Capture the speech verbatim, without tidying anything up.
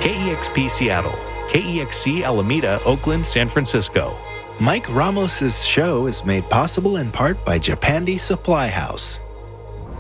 K E X P Seattle, K E X C Alameda, Oakland, San Francisco. Mike Ramos' show is made possible in part by Japandi Supply House.